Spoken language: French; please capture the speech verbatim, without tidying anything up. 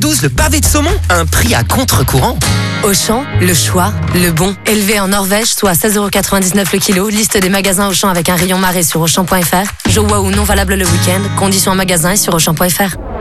douze, le pavé de saumon, un prix à contre-courant. Auchan, le choix, le bon. Élevé en Norvège, soit à seize euros quatre-vingt-dix-neuf le kilo. Liste des magasins Auchan avec un rayon marée sur Auchan point F R. Joua ou non valable le week-end. Conditions en magasin et sur Auchan point F R.